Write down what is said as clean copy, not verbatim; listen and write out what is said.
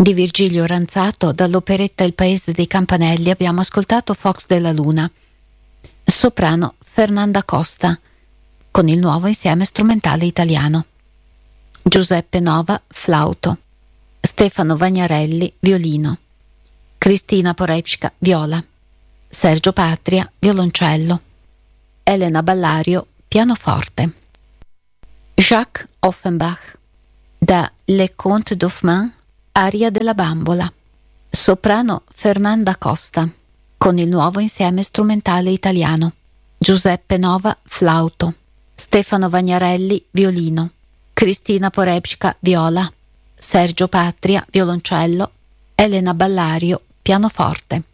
Di Virgilio Ranzato, dall'operetta Il paese dei campanelli, abbiamo ascoltato Fox della Luna. Soprano Fernanda Costa, con il nuovo insieme strumentale italiano. Giuseppe Nova, flauto. Stefano Vagnarelli, violino. Cristina Porepska, viola. Sergio Patria, violoncello. Elena Ballario, pianoforte. Jacques Offenbach, da Le Conte Dauphin, aria della bambola. Soprano Fernanda Costa, con il nuovo insieme strumentale italiano. Giuseppe Nova, flauto. Stefano Vagnarelli, violino. Cristina Porepska, viola. Sergio Patria, violoncello. Elena Ballario, pianoforte.